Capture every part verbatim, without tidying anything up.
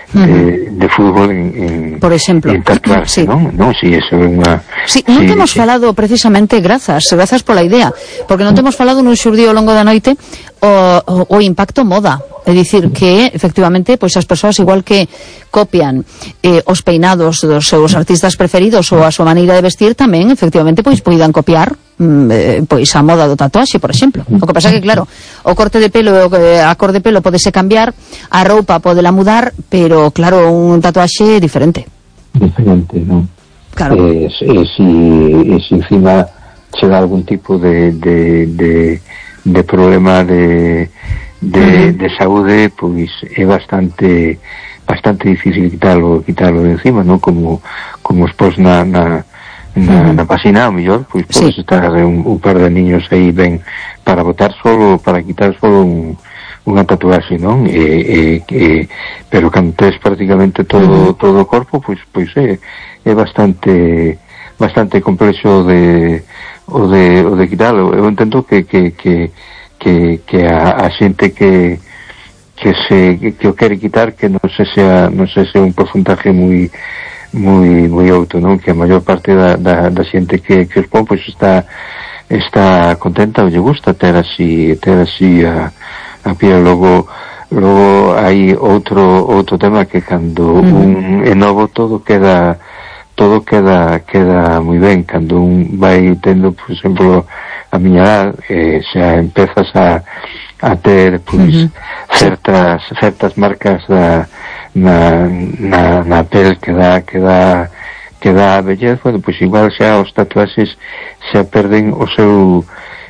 de, uh-huh. de fútbol en, en, por exemplo, en tatuarse, sí. non? Non, si, eso é unha... Sí, non sí, temos sí. falado precisamente, grazas, grazas pola idea, porque non temos falado nun xurdido ao longo da noite o, o, o impacto moda, é dicir que efectivamente pois as persoas igual que copian eh, os peinados dos seus artistas preferidos ou a súa maneira de vestir, tamén efectivamente pois poidan copiar mm, eh, pois a moda do tatuaxe, por exemplo. O que pasa que claro, o corte de pelo, a cor de pelo podese cambiar, a roupa podela mudar, pero claro, un tatuaxe é diferente. Diferente, non? Claro. E, e, si, e si encima se dá algún tipo de de, de, de problema de de, uh-huh. de saúde, pois é bastante bastante difícil quitarlo quitarlo de encima, non? Como como expós na na, na, uh-huh. na página, ao mellor, pois podes sí. estar un, un par de niños aí ben para botar solo, para quitar solo un unha tatuaxe, non? E, e, e, pero cando tes prácticamente todo uh-huh. todo o corpo, pois pois é, é bastante bastante complexo de o de o de quitarlo. Eu entendo que que que que, que a, a xente que que se que, que o quere quitar, que non se sea non se sea un porcentaje moi moi moi alto, non? Que a maior parte da, da, da xente que que expón pois está está contenta ou lle gusta ter así ter así a a piel. Logo logo hai outro outro tema que cando uh-huh. un é novo todo queda todo queda queda moi ben. Cando un vai tendo, por exemplo, a miña edad, eh, xa empezas a a ter pois uh-huh. certas certas marcas da, na, na, na pel que dá que dá que dá a vellez, bueno, pois igual xa os tatuaxes xa perden o seu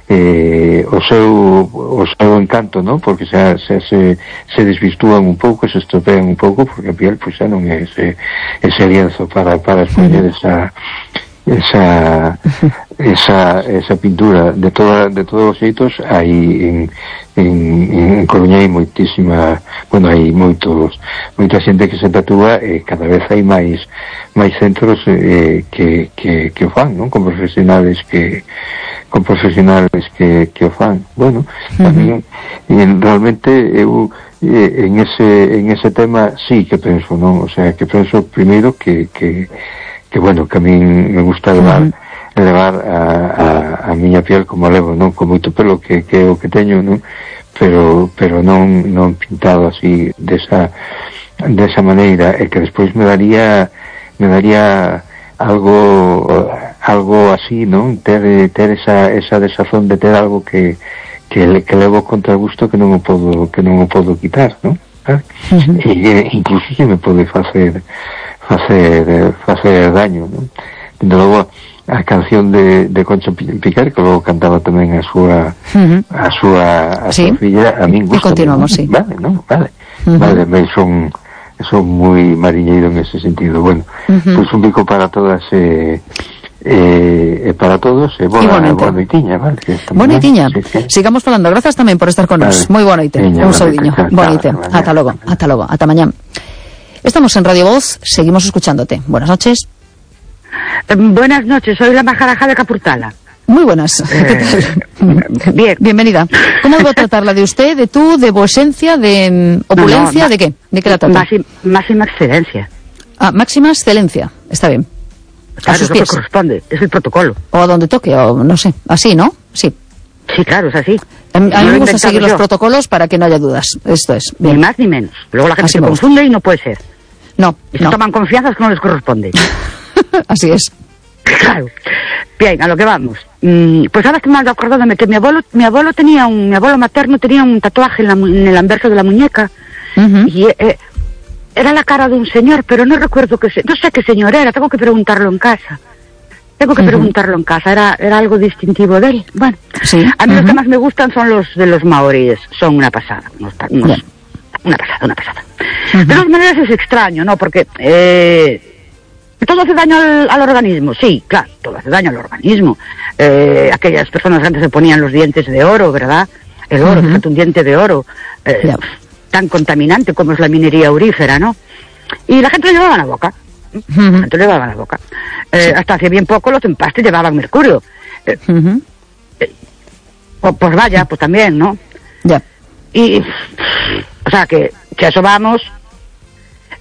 eh, o seu o seu encanto, non? Porque xa, xa se, se desvirtúan un pouco, se estropean un pouco, porque a piel pois xa non é ese, ese lienzo para, para expoñer esa esa esa esa pintura. De toda, de todos os xeitos hai en, en, en Coruña hai moitísima, bueno, hai moitos moita xente que se tatúa, e cada vez hai máis máis centros eh, que, que, que o fan, non? Con profesionales que con profesionales que, que o fan. Bueno, uh-huh. tamén en, realmente eu eh, en ese en ese tema sí que penso, non? O sea, que penso primeiro que que que bueno, que a min me gusta levar uh-huh. levar a, a, a miña piel como levo, non? Con moito pelo que, que é o que teño, non? Pero pero non non pintado así desa desa maneira, e que despois me daría me daría algo algo así, non? Ter ter esa esa desazón de ter algo que que que levo contra gusto, que non o podo que non o podo quitar, non? ¿Eh? Uh-huh. E incluso se me pode facer facer facer daño, non? Dende logo a canción de, de Concho Piquer, que logo cantaba tamén a súa uh-huh. a súa a sí. súa filla, a min gusta. E continuamos, sí. Vale, non? Vale. Uh-huh. Vale, me son son moi mariñeiro en ese sentido. Bueno, uh-huh. pois un bico para todas e eh, eh, para todos e boa, boa noitiña, vale? Boa noitiña. Sí, sí. Sigamos falando. Grazas tamén por estar con nos. Vale. Moi boa noite. Veña, un vale, saudiño. Boa noite. Vale, ata logo, vale. ata logo, ata mañán. Estamos en Radio Voz, seguimos escuchándote. Buenas noches. Eh, buenas noches, soy la Majaraja de Capurtala. Muy buenas. Eh, bien. Bienvenida. ¿Cómo debo tratarla? ¿De usted, de tú, de vuesencia, de opulencia? No, no, ¿de qué? ¿De qué la trata? Máxima, máxima excelencia. Ah, máxima excelencia. Está bien. Claro, a sus es lo pies. Que corresponde, es el protocolo. O a donde toque, o no sé. Así, ¿no? Sí. Sí, claro, es así. A, a mí me gusta seguir yo. los protocolos para que no haya dudas. Esto es. Bien. Ni más ni menos. Luego la gente así se confunde y no puede ser. No, y se no. toman confianzas que no les corresponde. Así es. Claro. Bien, a lo que vamos. Mm, pues ahora estoy mal acordándome que mi abuelo, mi abuelo tenía un, mi abuelo materno tenía un tatuaje en, la, en el anverso de la muñeca. Uh-huh. Y eh, era la cara de un señor, pero no recuerdo que se, no sé qué señor era, tengo que preguntarlo en casa. Tengo que uh-huh. preguntarlo en casa, era, era algo distintivo de él. Bueno, sí. A mí uh-huh. los que más me gustan son los de los maoríes, son una pasada, unos, unos, yeah. una pasada, una pasada. Uh-huh. De todas maneras es extraño, ¿no? Porque eh, todo hace daño al, al organismo, sí, claro, todo hace daño al organismo. Eh, aquellas personas que antes se ponían los dientes de oro, ¿verdad? El oro, uh-huh. un diente de oro, eh, yeah. tan contaminante como es la minería aurífera, ¿no? Y la gente lo llevaba en la boca. Uh-huh. La gente lo llevaba en la boca. Eh, sí. Hasta hace bien poco los empastes llevaban mercurio. Eh, uh-huh. eh, pues, pues vaya, pues también, ¿no? Ya. Yeah. Y, o sea, que, que a eso vamos,